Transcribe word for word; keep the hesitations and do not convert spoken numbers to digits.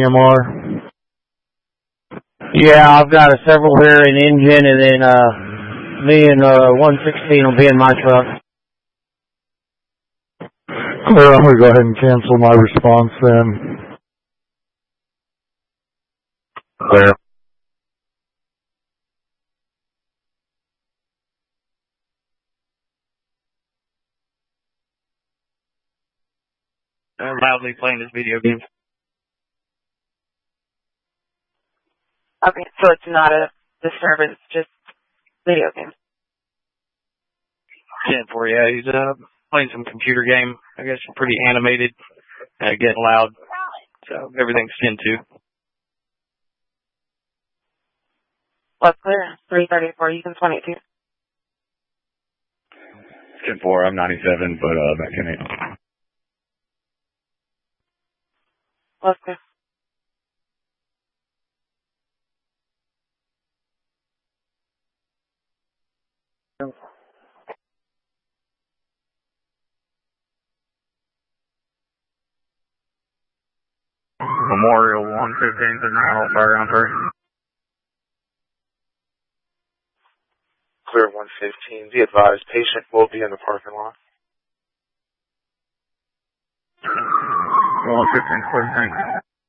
M R? Yeah, I've got a several here in engine, and then uh, me and uh, one sixteen will be in my truck. Clear, I'm going to go ahead and cancel my response then. Clear. They're loudly playing this video game. Okay, so it's not a disturbance, just video games. ten four, yeah, he's uh, playing some computer game. I guess pretty animated, uh, getting loud. So everything's ten two. What's clear? three thirty-four, you can twenty-two. ten four, I'm ninety-seven, but uh, back in eight. What's clear? Memorial one fifteen to now, fire on three. Clear one fifteen. Be advised, patient will be in the parking lot. one fifteen, clear, thanks.